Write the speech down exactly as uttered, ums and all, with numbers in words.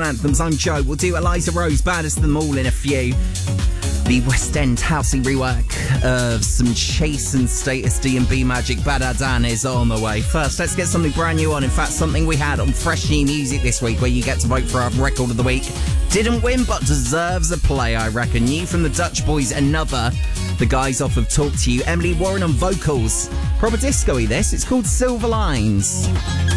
anthems. I'm Joe. We'll do Eliza Rose, Baddest of Them All in a few. The West End housey rework of some Chase and Status D and B Magic Badadan is on the way. First, let's get something brand new on. In fact, something we had on Fresh New Music this week, where you get to vote for our record of the week. Didn't win, but deserves a play, I reckon. New from the Dutch Boys, Another. The guys off of Talk to You. Emily Warren on vocals. Proper disco-y this. It's called Silver Lines.